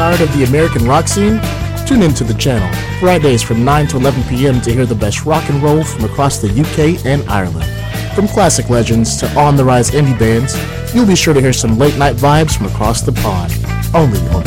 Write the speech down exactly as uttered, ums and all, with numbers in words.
tired of the American rock scene? Tune into the channel Fridays from nine to eleven p.m. to hear the best rock and roll from across the U K and Ireland. From classic legends to on-the-rise indie bands, you'll be sure to hear some late-night vibes from across the pond. Only on